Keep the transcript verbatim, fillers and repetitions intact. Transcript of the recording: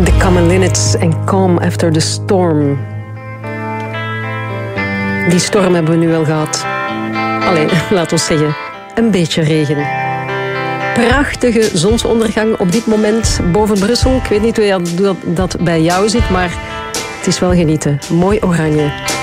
The Common Linnets en Calm After the Storm. Die storm hebben we nu wel gehad. Allee, laten we zeggen, een beetje regen. Prachtige zonsondergang op dit moment boven Brussel. Ik weet niet hoe dat bij jou zit, maar het is wel genieten. Mooi oranje.